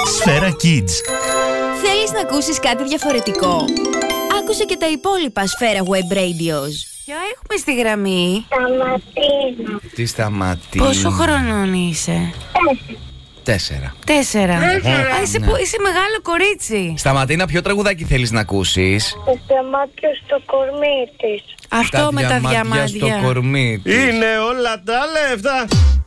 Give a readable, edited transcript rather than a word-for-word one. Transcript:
Σφαίρα Kids. Θέλεις να ακούσεις κάτι διαφορετικό? Άκουσε και τα υπόλοιπα Σφαίρα Web Radios. Ποιο έχουμε στη γραμμή? Σταματίνα. Τι Σταματίνα? Πόσο χρονών είσαι? 4. 4. Α, είσαι, Ναι. είσαι μεγάλο κορίτσι. Σταματίνα, ποιο τραγουδάκι θέλεις να ακούσεις? Το διαμάτιο στο κορμί της. Αυτό με τα διαμάντια διαμάντια. στο κορμί της. Είναι όλα τα λεφτά